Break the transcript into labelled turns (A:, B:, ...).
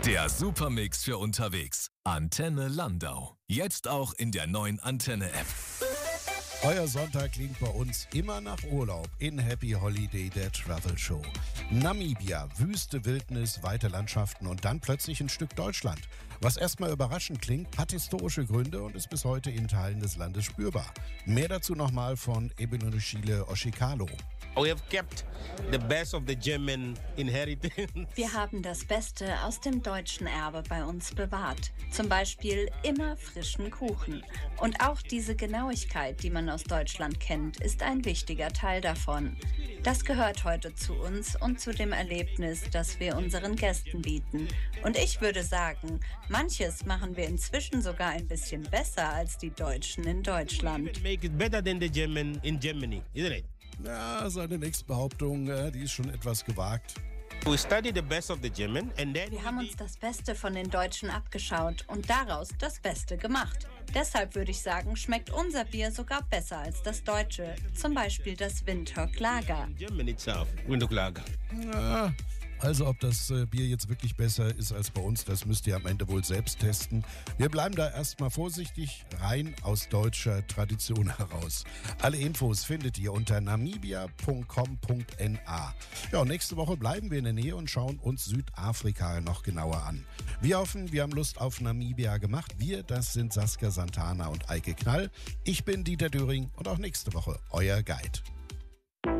A: Der Supermix für unterwegs. Antenne Landau. Jetzt auch in der neuen Antenne-App.
B: Euer Sonntag klingt bei uns immer nach Urlaub in Happy Holiday, der Travel Show. Namibia, Wüste, Wildnis, weite Landschaften und dann plötzlich ein Stück Deutschland. Was erstmal überraschend klingt, hat historische Gründe und ist bis heute in Teilen des Landes spürbar. Mehr dazu nochmal von Ebenonishile Oshikalo.
C: We have kept the best of the German inheritance.
D: Wir haben das Beste aus dem deutschen Erbe bei uns bewahrt. Zum Beispiel immer frischen Kuchen. Und auch diese Genauigkeit, die man aus Deutschland kennt, ist ein wichtiger Teil davon. Das gehört heute zu uns und zu dem Erlebnis, das wir unseren Gästen bieten. Und ich würde sagen, manches machen wir inzwischen sogar ein bisschen besser als die Deutschen in Deutschland.
C: Make it better than the German in Germany, isn't it?
B: Ja, seine nächste Behauptung, die ist schon etwas gewagt.
C: We studied the best of the German and then
D: Wir haben uns das Beste von den Deutschen abgeschaut und daraus das Beste gemacht. Deshalb würde ich sagen, schmeckt unser Bier sogar besser als das deutsche. Zum Beispiel das Windhoek Lager.
C: German itself, Windhoek Lager.
B: Ja, also ob das Bier jetzt wirklich besser ist als bei uns, das müsst ihr am Ende wohl selbst testen. Wir bleiben da erstmal vorsichtig, rein aus deutscher Tradition heraus. Alle Infos findet ihr unter namibia.com.na. Ja, und nächste Woche bleiben wir in der Nähe und schauen uns Südafrika noch genauer an. Wir hoffen, wir haben Lust auf Namibia gemacht. Wir, das sind Saskia Santana und Eike Knall. Ich bin Dieter Döring und auch nächste Woche euer Guide.